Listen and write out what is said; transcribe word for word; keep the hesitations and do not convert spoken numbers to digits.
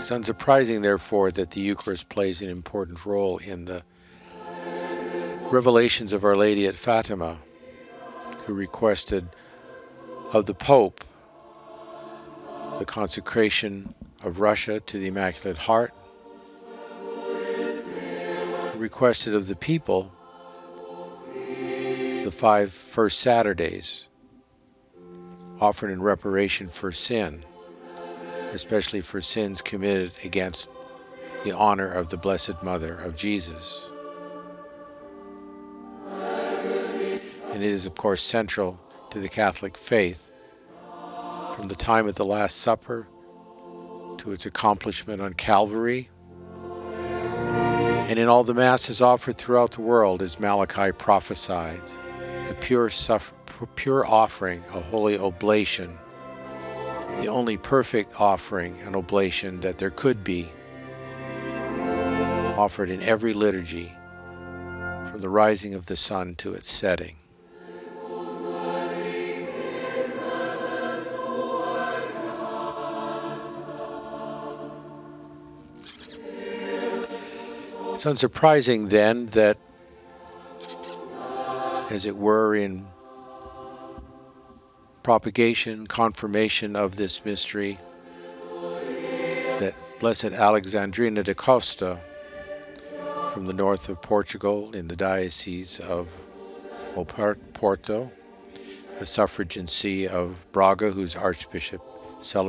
It's unsurprising, therefore, that the Eucharist plays an important role in the revelations of Our Lady at Fatima, who requested of the Pope the consecration of Russia to the Immaculate Heart, requested of the people the five first Saturdays offered in reparation for sin, especially for sins committed against the honor of the Blessed Mother of Jesus. And it is, of course, central to the Catholic faith from the time of the Last Supper to its accomplishment on Calvary, and in all the Masses offered throughout the world, as Malachi prophesied, a pure, suffer, pure offering, a holy oblation, the only perfect offering and oblation that there could be, offered in every liturgy from the rising of the sun to its setting. It's unsurprising then that, as it were, in propagation, confirmation of this mystery, that Blessed Alexandrina da Costa, from the north of Portugal in the Diocese of Oporto, a suffragan see of Braga, whose Archbishop celebrated